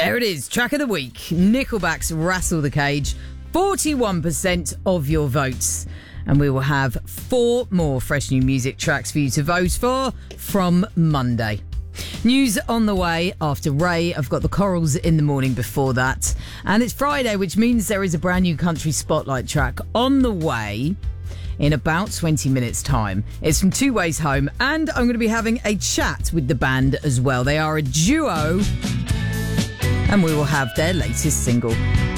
There it is, track of the week. Nickelback's Rattle the Cage. 41% of your votes. And we will have 4 more fresh new music tracks for you to vote for from Monday. News on the way after Ray. I've got the Corals in the morning before that. And it's Friday, which means there is a brand new country spotlight track on the way in about 20 minutes' time. It's from Two Ways Home, and I'm going to be having a chat with the band as well. They are a duo, and we will have their latest single.